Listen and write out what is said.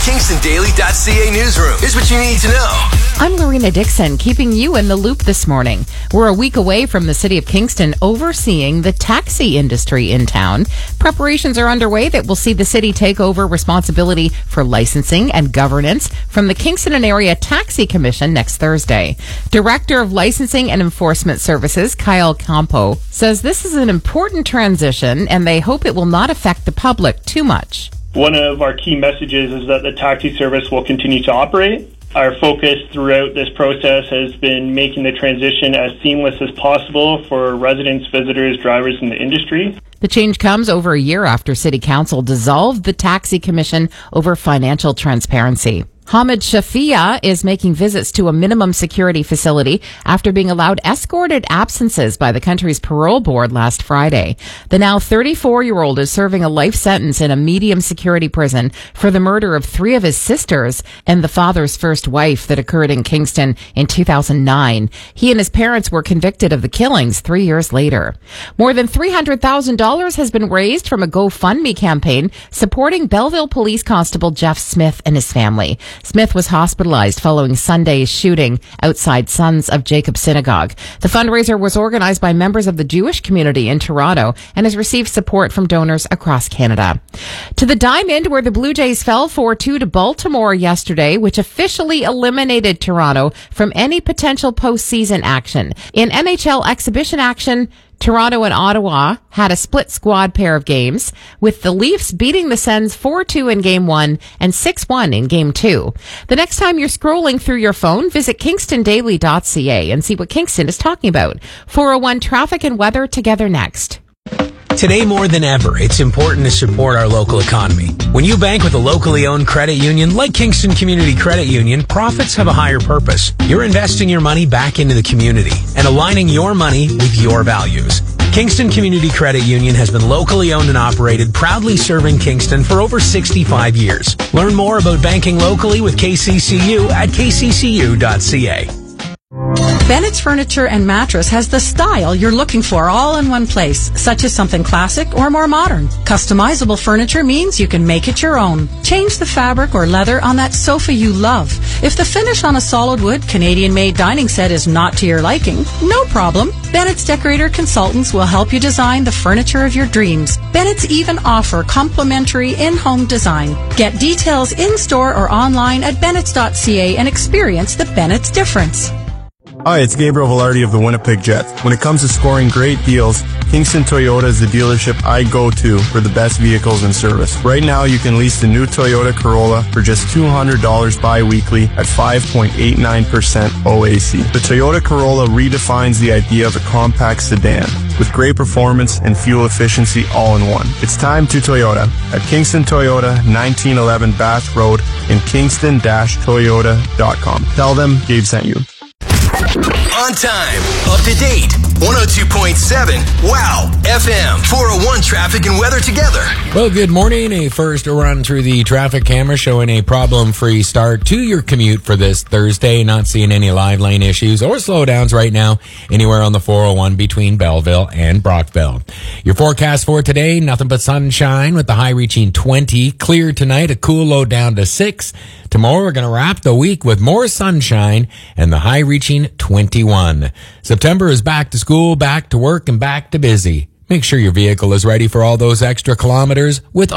KingstonDaily.ca newsroom. Here's what you need to know. I'm Lorena Dixon, keeping you in the loop this morning. We're a week away from the city of Kingston overseeing the taxi industry in town. Preparations are underway that will see the city take over responsibility for licensing and governance from the Kingston and Area Taxi Commission next Thursday. Director of Licensing and Enforcement Services, Kyle Campo, says this is an important transition and they hope it will not affect the public too much. One of our key messages is that the taxi service will continue to operate. Our focus throughout this process has been making the transition as seamless as possible for residents, visitors, drivers in the industry. The change comes over a year after City Council dissolved the Taxi Commission over financial transparency. Hamid Shafia is making visits to a minimum security facility after being allowed escorted absences by the country's parole board last Friday. The now 34-year-old is serving a life sentence in a medium security prison for the murder of 3 of his sisters and the father's first wife that occurred in Kingston in 2009. He and his parents were convicted of the killings 3 years later. More than $300,000 has been raised from a GoFundMe campaign supporting Belleville Police Constable Jeff Smith and his family. Smith was hospitalized following Sunday's shooting outside Sons of Jacob Synagogue. The fundraiser was organized by members of the Jewish community in Toronto and has received support from donors across Canada. To the Diamond, where the Blue Jays fell 4-2 to Baltimore yesterday, which officially eliminated Toronto from any potential postseason action. In NHL exhibition action, Toronto and Ottawa had a split squad pair of games, with the Leafs beating the Sens 4-2 in Game 1 and 6-1 in Game 2. The next time you're scrolling through your phone, visit KingstonDaily.ca and see what Kingston is talking about. 401 traffic and weather together next. Today more than ever, it's important to support our local economy. When you bank with a locally owned credit union like Kingston Community Credit Union, profits have a higher purpose. You're investing your money back into the community and aligning your money with your values. Kingston Community Credit Union has been locally owned and operated, proudly serving Kingston for over 65 years. Learn more about banking locally with KCCU at kccu.ca. Bennett's Furniture and Mattress has the style you're looking for all in one place, such as something classic or more modern. Customizable furniture means you can make it your own. Change the fabric or leather on that sofa you love. If the finish on a solid wood Canadian-made dining set is not to your liking, no problem. Bennett's Decorator Consultants will help you design the furniture of your dreams. Bennett's even offer complimentary in-home design. Get details in-store or online at bennetts.ca and experience the Bennett's difference. Hi, it's Gabriel Velarde of the Winnipeg Jets. When it comes to scoring great deals, Kingston Toyota is the dealership I go to for the best vehicles and service. Right now, you can lease the new Toyota Corolla for just $200 bi-weekly at 5.89% OAC. The Toyota Corolla redefines the idea of a compact sedan with great performance and fuel efficiency all in one. It's time to Toyota at Kingston Toyota, 1911 Bath Road in kingston-toyota.com. Tell them Gabe sent you. On time, up to date, 102.7, Wow, FM, 401 traffic and weather together. Well, good morning. A first run through the traffic camera showing a problem-free start to your commute for this Thursday. Not seeing any live lane issues or slowdowns right now anywhere on the 401 between Belleville and Brockville. Your forecast for today, nothing but sunshine with the high reaching 20. Clear tonight, a cool low down to 6. Tomorrow, we're going to wrap the week with more sunshine and the high reaching 21. September is back to school, back to work, and back to busy. Make sure your vehicle is ready for all those extra kilometers with